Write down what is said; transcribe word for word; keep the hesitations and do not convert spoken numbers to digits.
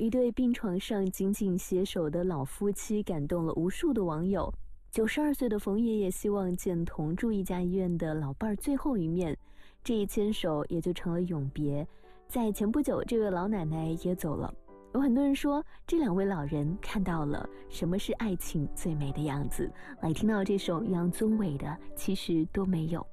一对病床上紧紧携手的老夫妻感动了无数的网友。九十二岁的冯爷爷希望见同住一家医院的老伴儿最后一面，这一牵手也就成了永别。在前不久，这位老奶奶也走了。有很多人说，这两位老人看到了什么是爱情最美的样子。来听到这首杨宗纬的《其实都没有》。